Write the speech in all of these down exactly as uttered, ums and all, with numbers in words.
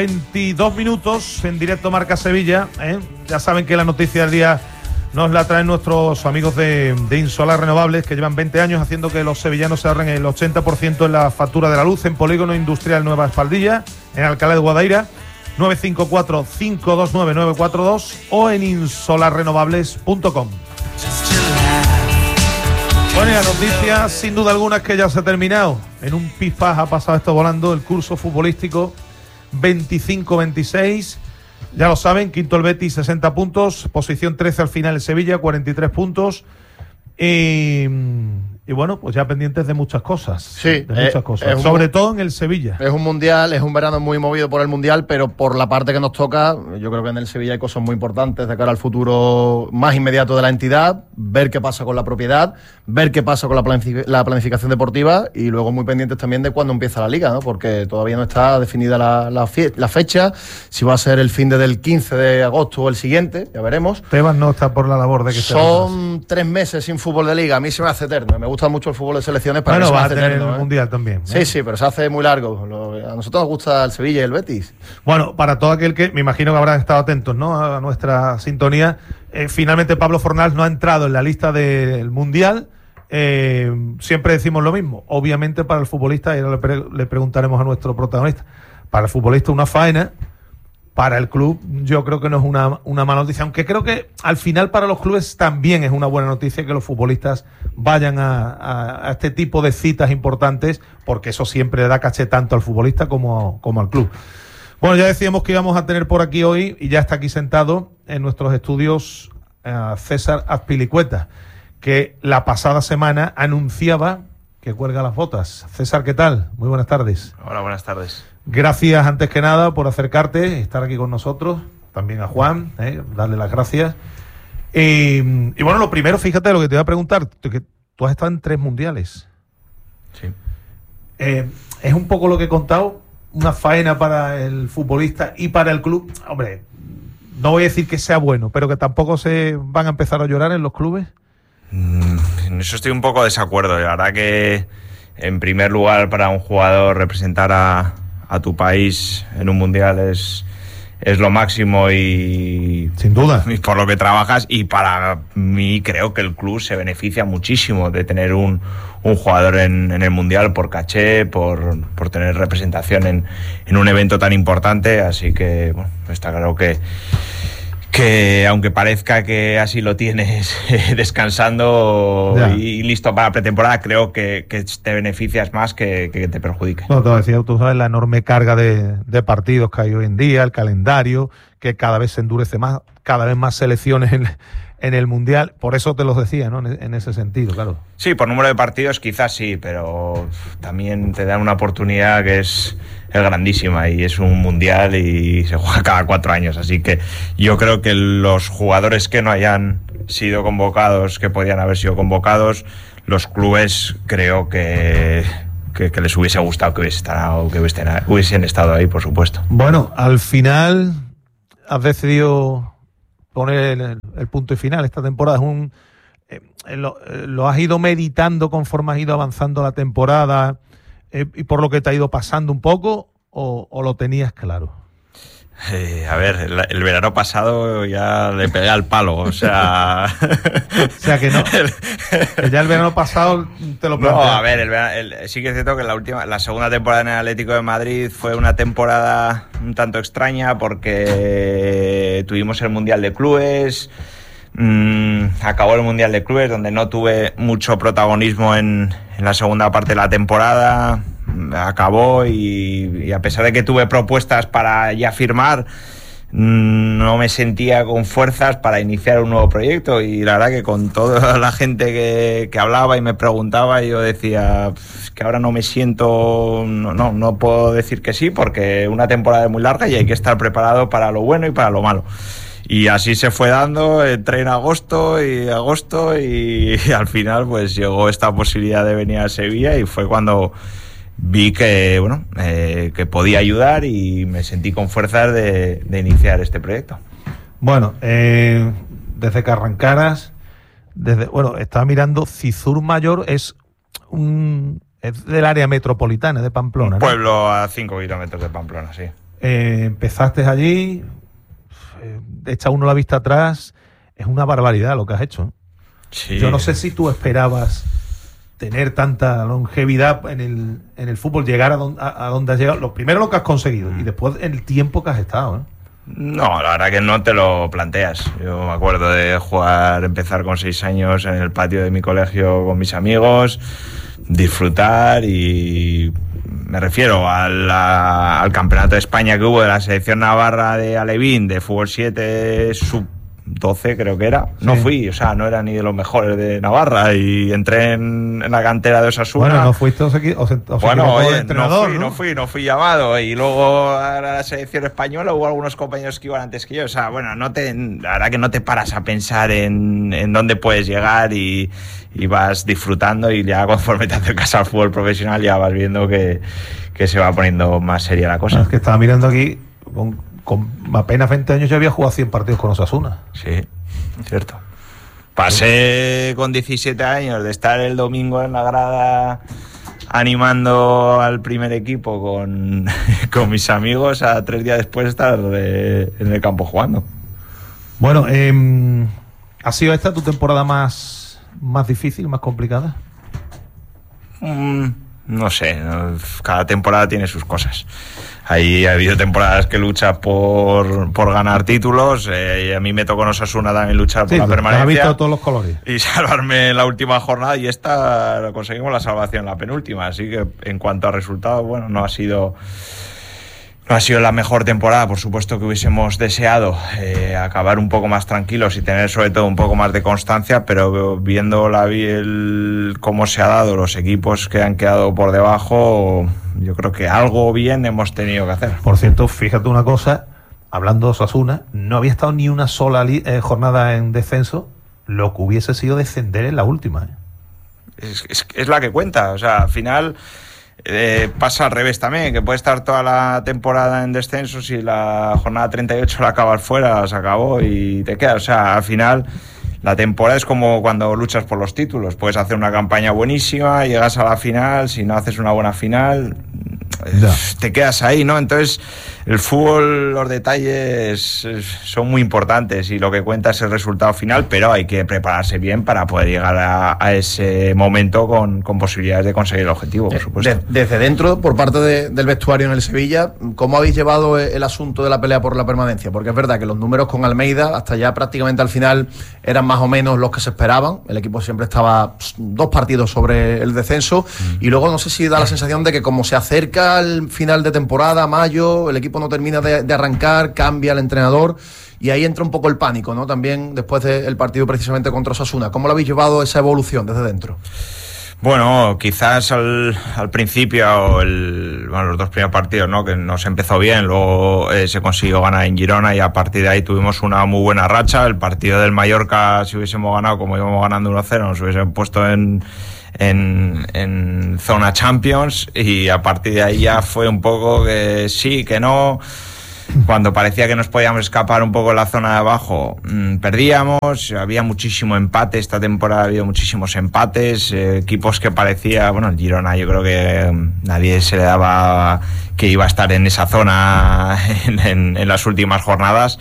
veintidós minutos en directo Marca Sevilla, ¿eh? Ya saben que la noticia del día nos la traen nuestros amigos de, de Insolar Renovables, que llevan veinte años haciendo que los sevillanos se ahorren el ochenta por ciento en la factura de la luz, en Polígono Industrial Nueva Espaldilla, en Alcalá de Guadaira, nueve cinco cuatro, cinco dos nueve, nueve cuatro dos o en insolar renovables punto com. Bueno, y la noticia sin duda alguna es que ya se ha terminado. En un pispás ha pasado esto volando el curso futbolístico veinticinco veintiséis. Ya lo saben, quinto el Betis, sesenta puntos, posición trece al final el Sevilla, cuarenta y tres puntos. Y, y bueno, pues ya pendientes de muchas cosas. Sí, de muchas eh, cosas. un, sobre todo en el Sevilla. Es un mundial, es un verano muy movido por el mundial, pero por la parte que nos toca, yo creo que en el Sevilla hay cosas muy importantes de cara al futuro más inmediato de la entidad, ver qué pasa con la propiedad, ver qué pasa con la, planific- la planificación deportiva y luego muy pendientes también de cuándo empieza la liga, ¿no? Porque todavía no está definida la, la, fie- la fecha, si va a ser el fin de del quince de agosto o el siguiente, ya veremos. Tebas no está por la labor de que se Son tres meses sin fútbol de liga, a mí se me hace eterno, me gusta mucho el fútbol de selecciones, para bueno, mí se me va a hace tener eterno, el ¿eh? Mundial también. ¿eh? Sí, sí, pero se hace muy largo. Lo, a nosotros nos gusta el Sevilla y el Betis. Bueno, para todo aquel que, me imagino que habrán estado atentos, ¿no?, a nuestra sintonía, eh, finalmente Pablo Fornals no ha entrado en la lista del Mundial. Eh, siempre decimos lo mismo, obviamente para el futbolista, y ahora le, pre- le preguntaremos a nuestro protagonista, para el futbolista una faena, para el club yo creo que no es una, una mala noticia, aunque creo que al final para los clubes también es una buena noticia que los futbolistas vayan a, a, a este tipo de citas importantes, porque eso siempre le da caché tanto al futbolista como, como al club. Bueno, ya decíamos que íbamos a tener por aquí hoy, y ya está aquí sentado en nuestros estudios, uh, César Azpilicueta, que la pasada semana anunciaba que cuelga las botas. César, ¿qué tal? Muy buenas tardes. Hola, buenas tardes. Gracias antes que nada por acercarte, estar aquí con nosotros, también a Juan, eh, darle las gracias. Y, y bueno, lo primero, fíjate lo que te voy a preguntar, que tú has estado en tres mundiales. Sí. Eh, es un poco lo que he contado, una faena para el futbolista y para el club. Hombre, no voy a decir que sea bueno, pero que tampoco se van a empezar a llorar en los clubes. Mm, en eso estoy un poco de desacuerdo. La verdad que, en primer lugar, para un jugador representar a, a tu país en un mundial es, es lo máximo y... Sin duda. Y por lo que trabajas, y para mí creo que el club se beneficia muchísimo de tener un, un jugador en, en el mundial por caché, por, por tener representación en, en un evento tan importante, así que bueno, está claro que que aunque parezca que así lo tienes descansando ya. y listo para la pretemporada, creo que, que te beneficias más que, que te perjudique. No, te decía, tú sabes la enorme carga de, de partidos que hay hoy en día, el calendario, que cada vez se endurece más, cada vez más selecciones en, en el Mundial, por eso te los decía, ¿no?, en, en ese sentido, claro. Sí, por número de partidos quizás sí, pero también te dan una oportunidad que es... es grandísima y es un mundial y se juega cada cuatro años, así que yo creo que los jugadores que no hayan sido convocados, que podían haber sido convocados, los clubes creo que, que, que les hubiese gustado que, hubiese estado, que hubiesen, hubiesen estado ahí, por supuesto. Bueno, al final has decidido poner el, el punto y final esta temporada. Es un eh, lo, lo has ido meditando conforme has ido avanzando la temporada, Eh, y por lo que te ha ido pasando un poco, o, o lo tenías claro? Eh, a ver, el, el verano pasado ya le pegué al palo, o sea... o sea que no, que ya el verano pasado te lo planteas. No, a ver, el, el, sí que es cierto que la última, la segunda temporada en el Atlético de Madrid fue una temporada un tanto extraña porque tuvimos el Mundial de Clubes, mmm, acabó el Mundial de Clubes donde no tuve mucho protagonismo en, en la segunda parte de la temporada, acabó y, y a pesar de que tuve propuestas para ya firmar, no me sentía con fuerzas para iniciar un nuevo proyecto, y la verdad que con toda la gente que, que hablaba y me preguntaba, yo decía que ahora no me siento, no, no, no puedo decir que sí, porque una temporada es muy larga y hay que estar preparado para lo bueno y para lo malo. Y así se fue dando, entré en agosto y agosto y, y al final pues llegó esta posibilidad de venir a Sevilla y fue cuando vi que bueno eh, que podía ayudar y me sentí con fuerzas de, de iniciar este proyecto. Bueno, eh, desde que arrancaras, desde bueno, estaba mirando, Cizur Mayor es un es del área metropolitana de Pamplona, Un ¿no? pueblo a cinco kilómetros de Pamplona, sí. eh, empezaste allí, eh, echa uno la vista atrás, es una barbaridad lo que has hecho. Sí. Yo no sé si tú esperabas tener tanta longevidad en el, en el fútbol, llegar a, don, a, a donde has llegado. Lo primero lo que has conseguido mm. y después el tiempo que has estado, ¿eh? No, la verdad que no te lo planteas. Yo me acuerdo de jugar, empezar con seis años en el patio de mi colegio con mis amigos, disfrutar y me refiero a la, al campeonato de España que hubo de la selección navarra de Alevín, de fútbol siete sub doce creo que era, no sí. fui, o sea, no era ni de los mejores de Navarra y entré en, en la cantera de Osasuna. Bueno, no fuiste, os, equi- os, os bueno, oye, entrenador, no fui, ¿no? no fui, no fui llamado y luego a la selección española hubo algunos compañeros que iban antes que yo, o sea, bueno, no te, la verdad que no te paras a pensar en, en dónde puedes llegar y, y vas disfrutando y ya conforme te acercas al fútbol profesional ya vas viendo que, que se va poniendo más seria la cosa. Es que estaba mirando aquí con con apenas veinte años ya había jugado cien partidos con Osasuna. Sí, cierto. Pasé con diecisiete años de estar el domingo en la grada animando al primer equipo con, con mis amigos a tres días después estar de, en el campo jugando. Bueno, eh, ¿ha sido esta tu temporada más, más difícil, más complicada? Mm, no sé, no, cada temporada tiene sus cosas. Ahí ha habido temporadas que luchas por, por ganar títulos, eh, y a mí me tocó en Osasuna también luchar sí, por la permanencia. Has visto todos los colores. Y salvarme en la última jornada, y esta conseguimos la salvación en la penúltima. Así que en cuanto a resultados, bueno, no ha sido... No ha sido la mejor temporada, por supuesto que hubiésemos deseado eh, acabar un poco más tranquilos y tener sobre todo un poco más de constancia, pero viendo la, el, cómo se ha dado, los equipos que han quedado por debajo, yo creo que algo bien hemos tenido que hacer. Por cierto, fíjate una cosa, hablando de Osasuna, no había estado ni una sola li- eh, jornada en descenso, lo que hubiese sido descender en la última. ¿eh? Es, es, es la que cuenta, o sea, al final... Eh, pasa al revés también, que puede estar toda la temporada en descenso, si la jornada treinta y ocho la acabas fuera, se acabó y te quedas. O sea, al final la temporada es como cuando luchas por los títulos, puedes hacer una campaña buenísima, llegas a la final, si no haces una buena final ya. te quedas ahí, ¿no? Entonces el fútbol, los detalles son muy importantes y lo que cuenta es el resultado final, pero hay que prepararse bien para poder llegar a, a ese momento con, con posibilidades de conseguir el objetivo, por supuesto. De, desde dentro, por parte de, del vestuario en el Sevilla, ¿cómo habéis llevado el asunto de la pelea por la permanencia? Porque es verdad que los números con Almeida hasta ya prácticamente al final eran más o menos los que se esperaban, el equipo siempre estaba dos partidos sobre el descenso, mm. y luego no sé si da la sensación de que como se acerca al final de temporada, mayo, el equipo no termina de, de arrancar, cambia el entrenador y ahí entra un poco el pánico, ¿no? También después del partido precisamente contra Osasuna. ¿Cómo lo habéis llevado esa evolución desde dentro? Bueno, quizás al, al principio, el, bueno, los dos primeros partidos, ¿no? Que nos empezó bien, luego eh, se consiguió ganar en Girona y a partir de ahí tuvimos una muy buena racha. El partido del Mallorca, si hubiésemos ganado como íbamos ganando uno cero, nos hubiesen puesto en... En, en zona Champions y a partir de ahí ya fue un poco que sí, que no. Cuando parecía que nos podíamos escapar un poco en la zona de abajo, mmm, perdíamos, había muchísimo empate, esta temporada ha habido muchísimos empates, eh, equipos que parecía, bueno, el Girona yo creo que um, nadie se le daba que iba a estar en esa zona en, en, en las últimas jornadas.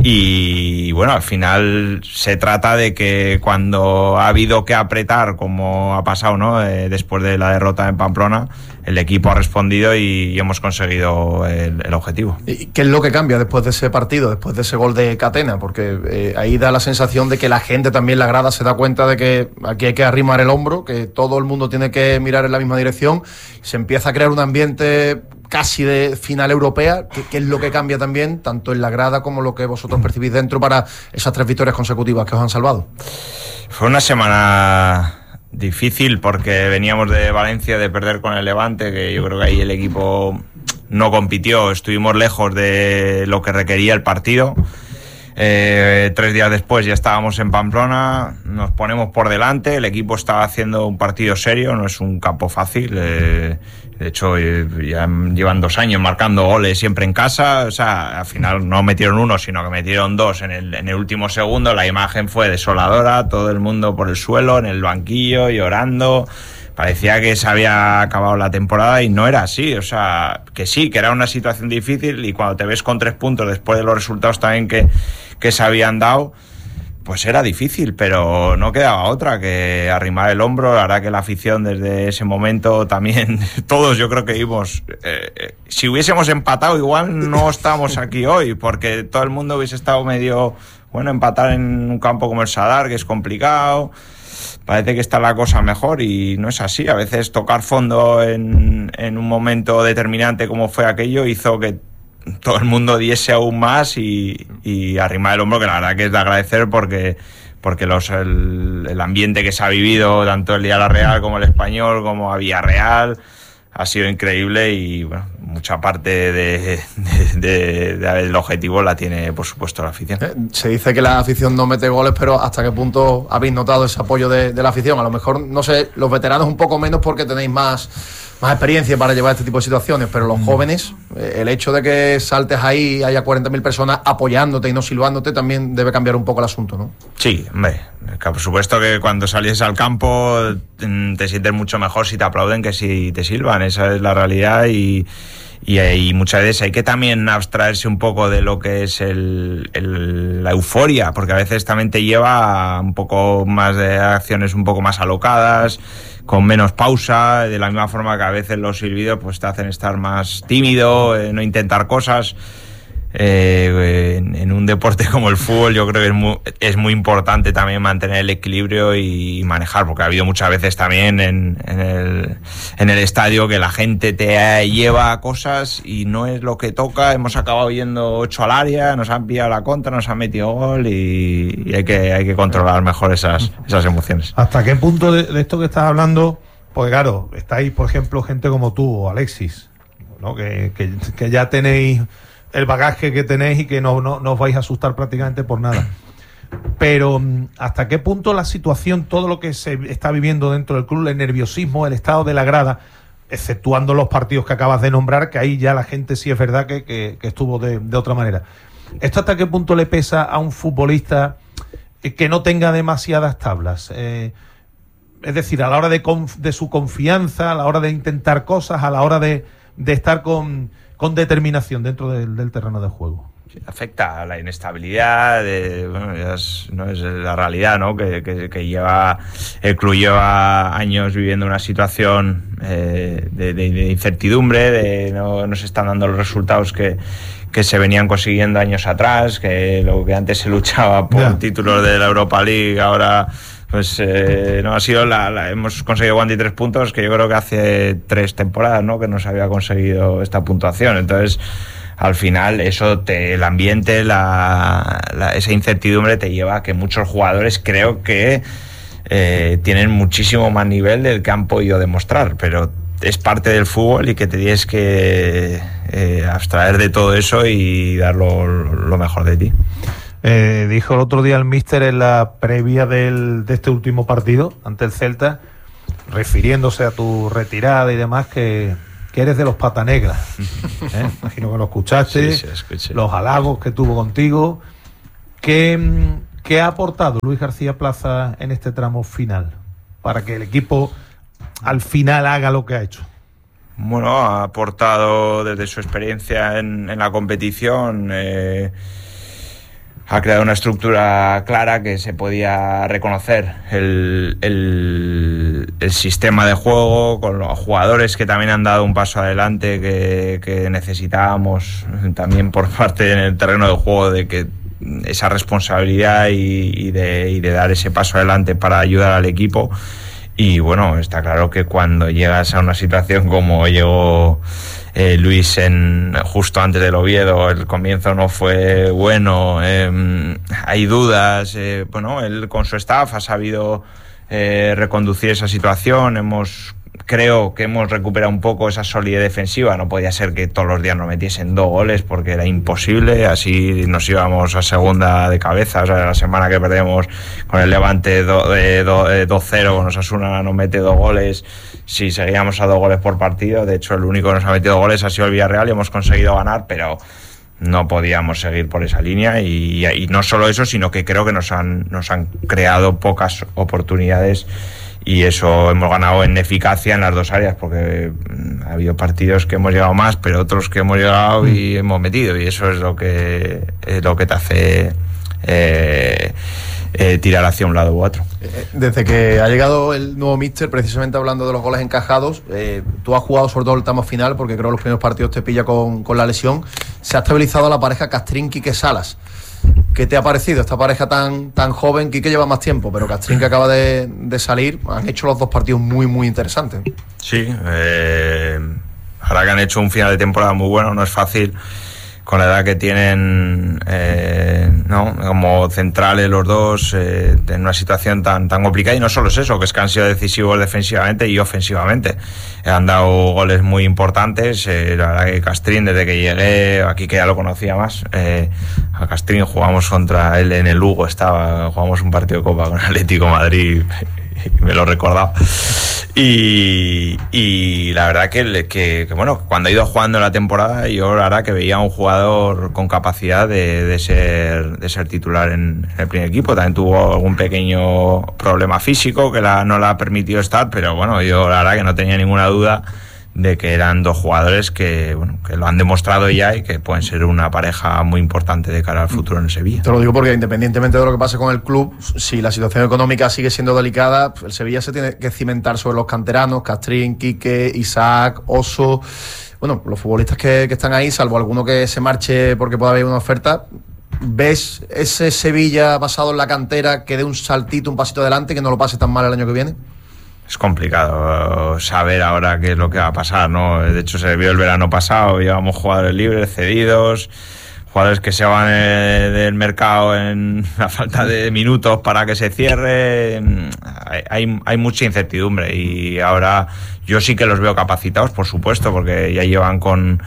Y bueno, al final se trata de que cuando ha habido que apretar, como ha pasado, ¿no? Eh, después de la derrota en Pamplona, el equipo ha respondido y, y hemos conseguido el, el objetivo. ¿Y qué es lo que cambia después de ese partido, después de ese gol de Catena? Porque eh, ahí da la sensación de que la gente también, la grada, se da cuenta de que aquí hay que arrimar el hombro, que todo el mundo tiene que mirar en la misma dirección. Se empieza a crear un ambiente casi de final europea, que, que es lo que cambia también, tanto en la grada como lo que vosotros percibís dentro para esas tres victorias consecutivas que os han salvado. Fue una semana difícil porque veníamos de Valencia de perder con el Levante, que yo creo que ahí el equipo no compitió, estuvimos lejos de lo que requería el partido. Eh, tres días después ya estábamos en Pamplona, nos ponemos por delante, el equipo estaba haciendo un partido serio, no es un campo fácil, eh, de hecho eh, ya llevan dos años marcando goles siempre en casa, o sea, al final no metieron uno, sino que metieron dos en el, en el último segundo, la imagen fue desoladora, todo el mundo por el suelo, en el banquillo, llorando. parecía que se había acabado la temporada y no era así, o sea, que sí, que era una situación difícil y cuando te ves con tres puntos después de los resultados también que, que se habían dado, pues era difícil, pero no quedaba otra que arrimar el hombro. La verdad que la afición desde ese momento también, todos yo creo que íbamos, eh, si hubiésemos empatado igual no estábamos aquí hoy, porque todo el mundo hubiese estado medio, bueno, empatar en un campo como el Sadar, que es complicado, parece que está la cosa mejor y no es así. A veces tocar fondo en, en un momento determinante como fue aquello hizo que todo el mundo diese aún más y, y arrimar el hombro, que la verdad que es de agradecer porque, porque los, el, el ambiente que se ha vivido tanto el día de la Real como el Español como a Villarreal ha sido increíble y bueno, mucha parte de, de, de, de el objetivo la tiene por supuesto la afición. Se dice que la afición no mete goles, pero ¿hasta qué punto habéis notado ese apoyo de, de la afición? A lo mejor, no sé, los veteranos un poco menos porque tenéis más más experiencia para llevar este tipo de situaciones, pero los jóvenes, el hecho de que saltes ahí y haya cuarenta mil personas apoyándote y no silbándote también debe cambiar un poco el asunto, ¿no? Sí, hombre, por supuesto que cuando salies al campo te sientes mucho mejor si te aplauden que si te silban, esa es la realidad y, y, y muchas veces hay que también abstraerse un poco de lo que es el, el, la euforia, porque a veces también te lleva a un poco más de acciones un poco más alocadas, con menos pausa, de la misma forma que a veces los silbidos pues te hacen estar más tímido, eh, no intentar cosas. Eh, en, en un deporte como el fútbol yo creo que es muy, es muy importante también mantener el equilibrio y manejar, porque ha habido muchas veces también en, en, el, en el estadio que la gente te lleva a cosas y no es lo que toca. Hemos acabado yendo ocho al área, nos han pillado la contra, nos han metido gol y, y hay que hay que controlar mejor esas, esas emociones. ¿Hasta qué punto de, de esto que estás hablando? Pues claro, estáis por ejemplo gente como tú o Alexis, ¿no? que, que, que ya tenéis el bagaje que tenéis y que no, no, no os vais a asustar prácticamente por nada. Pero ¿hasta qué punto la situación, todo lo que se está viviendo dentro del club, el nerviosismo, el estado de la grada, exceptuando los partidos que acabas de nombrar, que ahí ya la gente sí es verdad que, que, que estuvo de, de otra manera, ¿esto hasta qué punto le pesa a un futbolista que no tenga demasiadas tablas? Eh, es decir, a la hora de, conf, de su confianza, a la hora de intentar cosas, a la hora de, de estar con... con determinación dentro del, del terreno de juego. Sí, afecta a la inestabilidad, de, bueno, ya es, no es la realidad, ¿no? Que, que, que lleva el club lleva años viviendo una situación eh, de, de, de incertidumbre, de no, no se están dando los resultados que, que se venían consiguiendo años atrás, que lo que antes se luchaba por yeah. títulos de la Europa League, ahora pues eh, no ha sido la, la hemos conseguido veintitrés puntos, que yo creo que hace tres temporadas, ¿no? Que no se había conseguido esta puntuación. Entonces al final eso te, el ambiente, la, la, esa incertidumbre te lleva a que muchos jugadores creo que eh, tienen muchísimo más nivel del que han podido demostrar, pero es parte del fútbol y que te tienes que eh, abstraer de todo eso y dar lo, lo mejor de ti. Eh, dijo el otro día el míster en la previa del, de este último partido ante el Celta, refiriéndose a tu retirada y demás, que, que eres de los pata negras. ¿Eh? Imagino que lo escuchaste, sí, sí, los halagos que tuvo contigo. ¿Qué, ¿Qué ha aportado Luis García Plaza en este tramo final para que el equipo al final haga lo que ha hecho? Bueno, ha aportado desde su experiencia en, en la competición, eh, ha creado una estructura clara que se podía reconocer el, el, el sistema de juego, con los jugadores que también han dado un paso adelante que, que necesitábamos también por parte en el terreno de juego, de que esa responsabilidad y, y, de, y de dar ese paso adelante para ayudar al equipo. Y bueno, está claro que cuando llegas a una situación como llegó eh, Luis en justo antes del Oviedo, el comienzo no fue bueno, eh, hay dudas, eh, bueno, él con su staff ha sabido eh, reconducir esa situación, hemos creo que hemos recuperado un poco esa solidez defensiva. No podía ser que todos los días nos metiesen dos goles porque era imposible, así nos íbamos a segunda de cabeza. O sea, la semana que perdemos con el Levante dos cero, con Osasuna nos mete dos goles, si seguíamos a dos goles por partido. De hecho, el único que nos ha metido goles ha sido el Villarreal y hemos conseguido ganar, pero no podíamos seguir por esa línea. Y, y no solo eso, sino que creo que nos han, nos han creado pocas oportunidades y eso hemos ganado en eficacia en las dos áreas, porque ha habido partidos que hemos llegado más, pero otros que hemos llegado y hemos metido, y eso es lo que es lo que te hace eh, eh, tirar hacia un lado u otro. Desde que ha llegado el nuevo míster, precisamente hablando de los goles encajados, eh, tú has jugado sobre todo el tramo final, porque creo que los primeros partidos te pilla con, con la lesión. Se ha estabilizado la pareja Castrín-Quique Salas. ¿Qué te ha parecido esta pareja tan, tan joven? Quique lleva más tiempo, pero Castrín, que acaba de, de salir, han hecho los dos partidos muy, muy interesantes. Sí, eh, ahora que han hecho un final de temporada muy bueno, no es fácil con la edad que tienen, eh, ¿no? Como centrales los dos, eh, en una situación tan tan complicada. Y no solo es eso, que es que han sido decisivos defensivamente y ofensivamente. Han dado goles muy importantes. Eh, la verdad que Castrín, desde que llegué aquí, que ya lo conocía más, eh, a Castrín jugamos contra él en el Lugo, estaba, jugamos un partido de Copa con Atlético de Madrid, me lo recordaba. Y, y la verdad que, que, que bueno, cuando ha ido jugando la temporada, yo la verdad que veía a un jugador con capacidad de, de ser de ser titular en, en el primer equipo. También tuvo algún pequeño problema físico que la, no le ha permitido estar, pero bueno, yo la verdad que no tenía ninguna duda de que eran dos jugadores que, bueno, que lo han demostrado ya y que pueden ser una pareja muy importante de cara al futuro en el Sevilla. Te lo digo porque independientemente de lo que pase con el club, si la situación económica sigue siendo delicada, el Sevilla se tiene que cimentar sobre los canteranos, Castrín, Quique, Isaac, Oso, bueno, los futbolistas que, que están ahí, salvo alguno que se marche porque pueda haber una oferta. ¿Ves ese Sevilla basado en la cantera que dé un saltito, un pasito adelante, que no lo pase tan mal el año que viene? Es complicado saber ahora qué es lo que va a pasar, ¿no? De hecho, se vio el verano pasado, llevamos jugadores libres, cedidos, jugadores que se van eh, del mercado en la falta de minutos para que se cierre. Hay, hay, hay mucha incertidumbre y ahora yo sí que los veo capacitados, por supuesto, porque ya llevan con...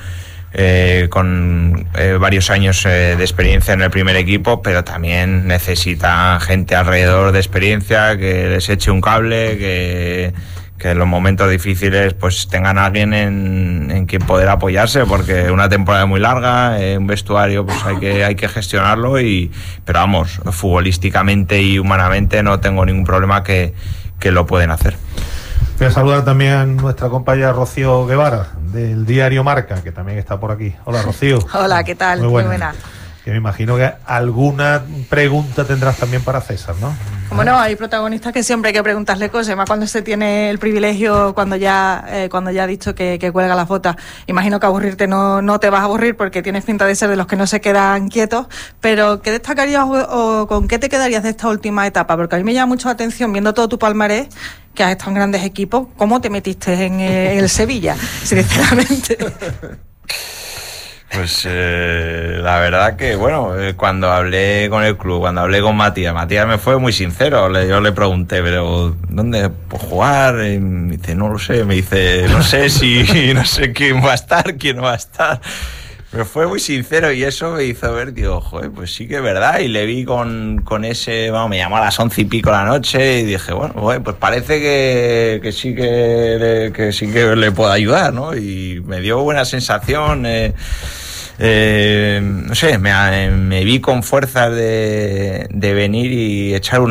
Eh, con eh, varios años eh, de experiencia en el primer equipo, pero también necesitan gente alrededor de experiencia que les eche un cable, que, que en los momentos difíciles pues tengan a alguien en, en quien poder apoyarse, porque una temporada muy larga, eh, un vestuario pues hay que, hay que gestionarlo, y pero vamos, futbolísticamente y humanamente no tengo ningún problema que, que lo pueden hacer. Voy a saludar también a nuestra compañera Rocío Guevara, del diario Marca, que también está por aquí. Hola, Rocío. Hola, ¿qué tal? Muy buena. Muy buena. Que me imagino que alguna pregunta tendrás también para César, ¿no? Como no, hay protagonistas que siempre hay que preguntarle cosas, más cuando se tiene el privilegio, cuando ya eh, cuando ya ha dicho que, que cuelga las botas. Imagino que aburrirte no, no te vas a aburrir, porque tienes pinta de ser de los que no se quedan quietos, pero ¿qué destacarías o, o con qué te quedarías de esta última etapa? Porque a mí me llama mucho la atención, viendo todo tu palmarés, que has estado en grandes equipos, ¿cómo te metiste en eh, el Sevilla? Sinceramente. Pues eh, la verdad que, bueno, eh, cuando hablé con el club, cuando hablé con Matías, Matías me fue muy sincero. Le, yo le pregunté, pero ¿dónde puedo jugar? Y me dice, no lo sé. Me dice, no sé si, no sé quién va a estar, quién no va a estar. Me fue muy sincero y eso me hizo ver, digo, joder, pues sí que es verdad. Y le vi con, con ese, bueno, me llamó a las once y pico de la noche y dije, bueno, bueno pues parece que, que sí que, le, que sí que le puedo ayudar, ¿no? Y me dio buena sensación. Eh, eh, no sé, me, me vi con fuerzas de, de venir y echar una